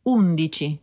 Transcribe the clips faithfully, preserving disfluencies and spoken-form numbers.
undici.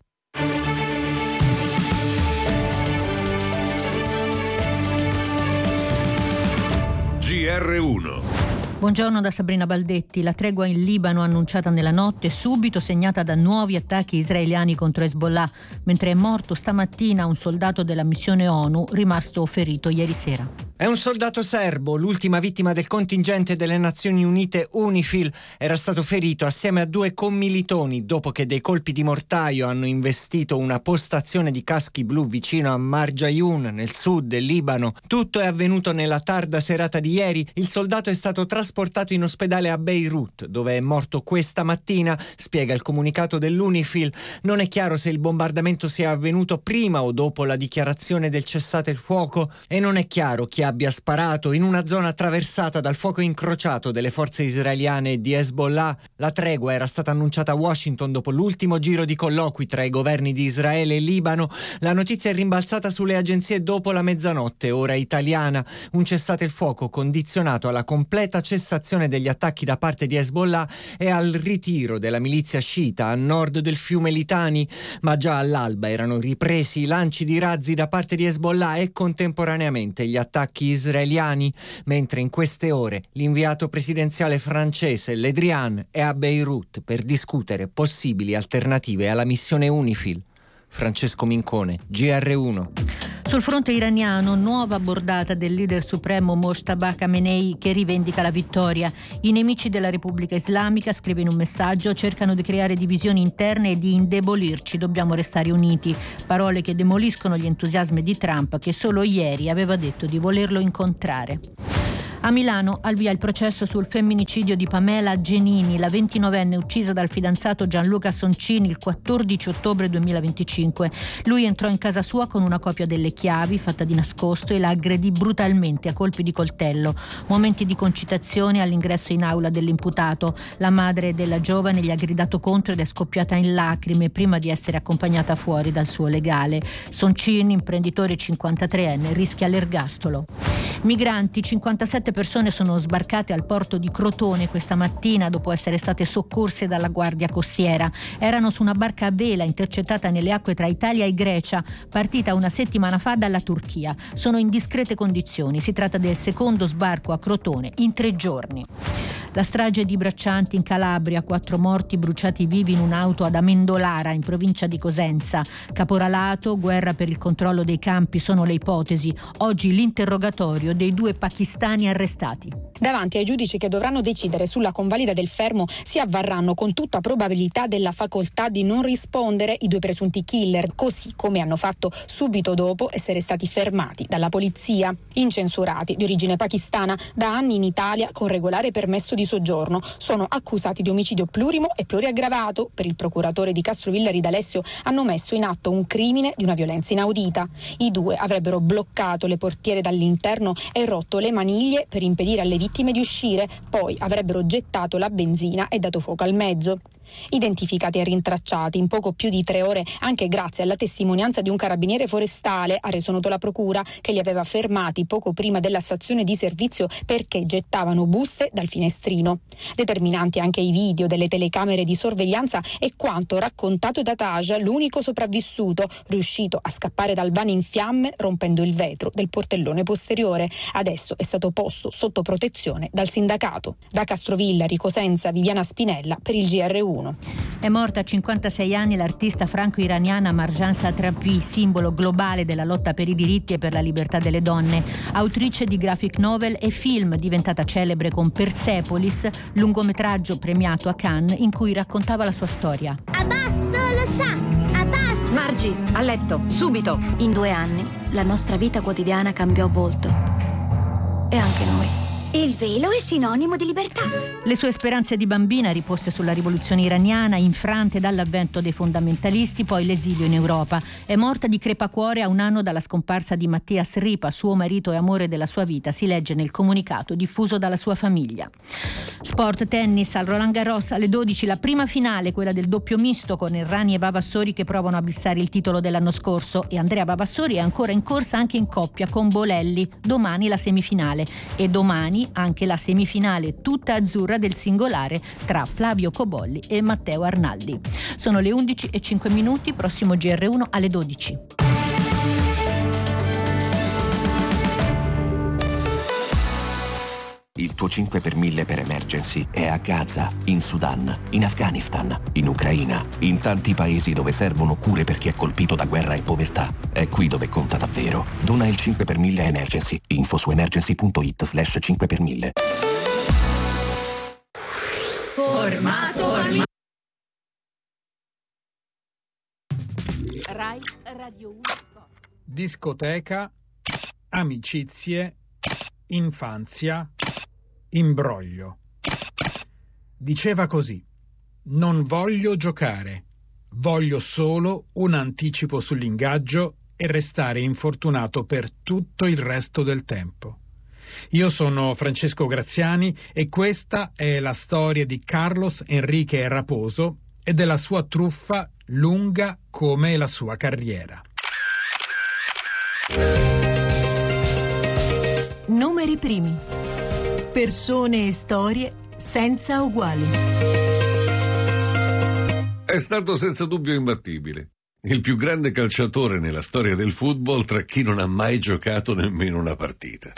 G R uno. Buongiorno da Sabrina Baldetti. La tregua in Libano annunciata nella notte subito segnata da nuovi attacchi israeliani contro Hezbollah, mentre è morto stamattina un soldato della missione ONU rimasto ferito ieri sera. È un soldato serbo, l'ultima vittima del contingente delle Nazioni Unite UNIFIL. Era stato ferito assieme a due commilitoni dopo che dei colpi di mortaio hanno investito una postazione di caschi blu vicino a Marjayoun, nel sud del Libano. Tutto è avvenuto nella tarda serata di ieri. Il soldato è stato trasportato in ospedale a Beirut, dove è morto questa mattina, spiega il comunicato dell'UNIFIL. Non è chiaro se il bombardamento sia avvenuto prima o dopo la dichiarazione del cessate il fuoco e non è chiaro chi abbia sparato in una zona attraversata dal fuoco incrociato delle forze israeliane e di Hezbollah. La tregua era stata annunciata a Washington dopo l'ultimo giro di colloqui tra i governi di Israele e Libano. La notizia è rimbalzata sulle agenzie dopo la mezzanotte, ora italiana. Un cessate il fuoco condizionato alla completa cessazione degli attacchi da parte di Hezbollah e al ritiro della milizia sciita a nord del fiume Litani. Ma già all'alba erano ripresi i lanci di razzi da parte di Hezbollah e contemporaneamente gli attacchi israeliani, mentre in queste ore l'inviato presidenziale francese Le Drian è a Beirut per discutere possibili alternative alla missione UNIFIL. Francesco Mincone, G R uno. Sul fronte iraniano, nuova bordata del leader supremo Mojtaba Khamenei che rivendica la vittoria. I nemici della Repubblica Islamica, scrive in un messaggio, cercano di creare divisioni interne e di indebolirci. Dobbiamo restare uniti. Parole che demoliscono gli entusiasmi di Trump, che solo ieri aveva detto di volerlo incontrare. A Milano al via il processo sul femminicidio di Pamela Genini, la ventinovenne uccisa dal fidanzato Gianluca Soncini il quattordici ottobre duemilaventicinque. Lui entrò in casa sua con una copia delle chiavi fatta di nascosto e la aggredì brutalmente a colpi di coltello. Momenti di concitazione all'ingresso in aula dell'imputato. La madre della giovane gli ha gridato contro ed è scoppiata in lacrime prima di essere accompagnata fuori dal suo legale. Soncini, imprenditore cinquantatreenne, rischia l'ergastolo. Migranti, cinquantasette persone sono sbarcate al porto di Crotone questa mattina dopo essere state soccorse dalla Guardia Costiera. Erano su una barca a vela intercettata nelle acque tra Italia e Grecia, partita una settimana fa dalla Turchia. Sono in discrete condizioni. Si tratta del secondo sbarco a Crotone in tre giorni. La strage di Braccianti in Calabria, quattro morti bruciati vivi in un'auto ad Amendolara in provincia di Cosenza. Caporalato, guerra per il controllo dei campi sono le ipotesi. Oggi l'interrogatorio dei due pakistani arrestati. Davanti ai giudici che dovranno decidere sulla convalida del fermo si avvarranno con tutta probabilità della facoltà di non rispondere i due presunti killer, così come hanno fatto subito dopo essere stati fermati dalla polizia. Incensurati, di origine pakistana, da anni in Italia con regolare permesso di soggiorno, sono accusati di omicidio plurimo e pluriaggravato. Per il procuratore di Castrovillari D'Alessio hanno messo in atto un crimine di una violenza inaudita. I due avrebbero bloccato le portiere dall'interno e rotto le maniglie per impedire alle vittime di uscire, poi avrebbero gettato la benzina e dato fuoco al mezzo. Identificati e rintracciati in poco più di tre ore anche grazie alla testimonianza di un carabiniere forestale, ha reso noto la procura, che li aveva fermati poco prima della stazione di servizio perché gettavano buste dal finestrino. Determinanti anche i video delle telecamere di sorveglianza e quanto raccontato da Taj, l'unico sopravvissuto, riuscito a scappare dal van in fiamme rompendo il vetro del portellone posteriore. Adesso è stato posto sotto protezione dal sindacato. Da Castrovillari, Cosenza, Viviana Spinella per il G R uno. È morta a cinquantasei anni l'artista franco-iraniana Marjan Satrapi, simbolo globale della lotta per i diritti e per la libertà delle donne. Autrice di graphic novel e film, diventata celebre con Persepolis, lungometraggio premiato a Cannes in cui raccontava la sua storia. Abbasso lo sa, abbasso! Margie, a letto, subito! In due anni la nostra vita quotidiana cambiò volto. E anche noi. Il velo è sinonimo di libertà. Le sue speranze di bambina riposte sulla rivoluzione iraniana, infrante dall'avvento dei fondamentalisti, poi l'esilio in Europa. È morta di crepacuore a un anno dalla scomparsa di Mattias Ripa, suo marito e amore della sua vita, si legge nel comunicato diffuso dalla sua famiglia. Sport, tennis, al Roland Garros alle dodici la prima finale, quella del doppio misto con Errani e Vavassori che provano a bissare il titolo dell'anno scorso, e Andrea Vavassori è ancora in corsa anche in coppia con Bolelli. Domani la semifinale e domani domani anche la semifinale tutta azzurra del singolare tra Flavio Cobolli e Matteo Arnaldi. Sono le undici e cinque minuti, prossimo G R uno alle dodici. Il tuo cinque per mille per emergency è a Gaza, in Sudan, in Afghanistan, in Ucraina, in tanti paesi dove servono cure per chi è colpito da guerra e povertà. È qui dove conta davvero. Dona il cinque per mille a Emergency. Info su emergency punto it slash cinque per mille. Formato Rai Radio uno Sport. Discoteca, amicizie, infanzia, imbroglio. Diceva così: non voglio giocare, voglio solo un anticipo sull'ingaggio e restare infortunato per tutto il resto del tempo. Io sono Francesco Graziani e questa è la storia di Carlos Enrique Raposo e della sua truffa lunga come la sua carriera. Numeri primi. Persone e storie senza uguali. È stato senza dubbio imbattibile. Il più grande calciatore nella storia del football tra chi non ha mai giocato nemmeno una partita.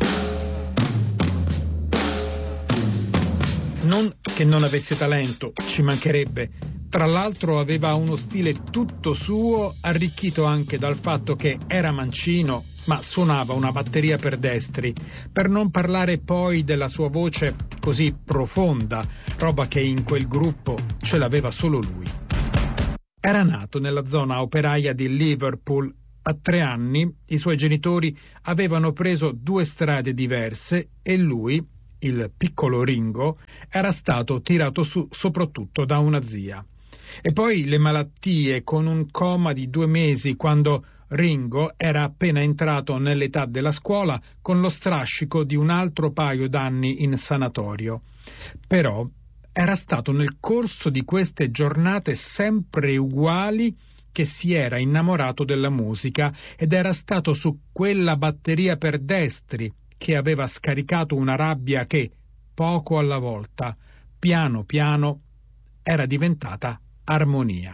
Non che non avesse talento, ci mancherebbe. Tra l'altro aveva uno stile tutto suo, arricchito anche dal fatto che era mancino, ma suonava una batteria per destri, per non parlare poi della sua voce così profonda, roba che in quel gruppo ce l'aveva solo lui. Era nato nella zona operaia di Liverpool. A tre anni i suoi genitori avevano preso due strade diverse e lui, il piccolo Ringo, era stato tirato su soprattutto da una zia. E poi le malattie, con un coma di due mesi quando Ringo era appena entrato nell'età della scuola, con lo strascico di un altro paio d'anni in sanatorio. Però era stato nel corso di queste giornate sempre uguali che si era innamorato della musica ed era stato su quella batteria per destri che aveva scaricato una rabbia che, poco alla volta, piano piano, era diventata armonia.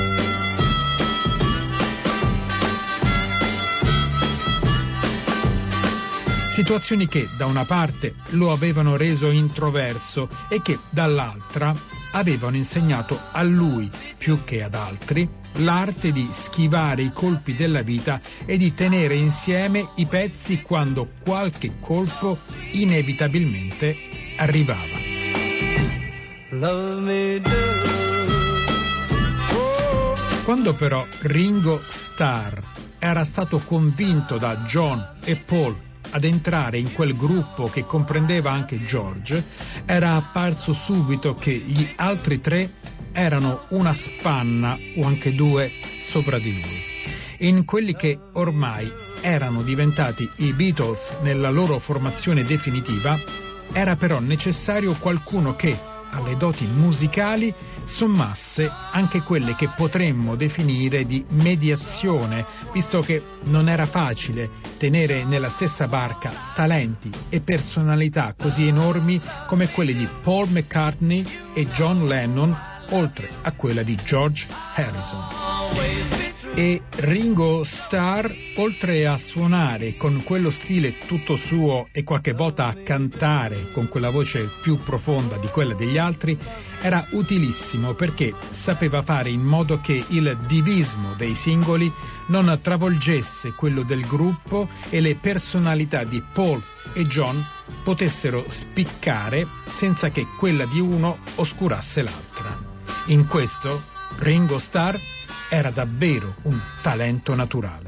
Situazioni che, da una parte, lo avevano reso introverso e che, dall'altra, avevano insegnato a lui, più che ad altri, l'arte di schivare i colpi della vita e di tenere insieme i pezzi quando qualche colpo inevitabilmente arrivava. Love me do. Quando però Ringo Starr era stato convinto da John e Paul ad entrare in quel gruppo che comprendeva anche George, era apparso subito che gli altri tre erano una spanna o anche due sopra di lui. In quelli che ormai erano diventati i Beatles nella loro formazione definitiva, era però necessario qualcuno che alle doti musicali sommasse anche quelle che potremmo definire di mediazione, visto che non era facile tenere nella stessa barca talenti e personalità così enormi come quelli di Paul McCartney e John Lennon, oltre a quella di George Harrison. E Ringo Starr, oltre a suonare con quello stile tutto suo e qualche volta a cantare con quella voce più profonda di quella degli altri, era utilissimo perché sapeva fare in modo che il divismo dei singoli non travolgesse quello del gruppo e le personalità di Paul e John potessero spiccare senza che quella di uno oscurasse l'altra. In questo Ringo Starr era davvero un talento naturale.